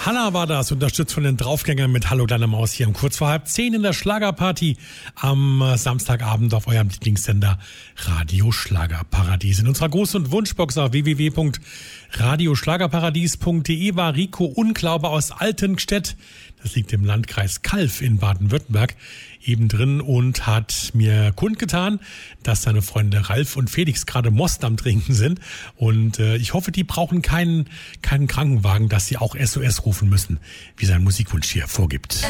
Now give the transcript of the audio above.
Hanna war das, unterstützt von den Draufgängern mit Hallo kleine Maus hier um kurz vor 9:30 in der Schlagerparty am Samstagabend auf eurem Lieblingssender Radio Schlagerparadies. In unserer Gruß- und Wunschbox auf www.radioschlagerparadies.de war Rico Unglaube aus Altenstedt, das liegt im Landkreis Calw in Baden-Württemberg, eben drin und hat mir kundgetan, dass seine Freunde Ralf und Felix gerade Most am Trinken sind. Und ich hoffe, die brauchen keinen Krankenwagen, dass sie auch SOS rufen müssen, wie sein Musikwunsch hier vorgibt.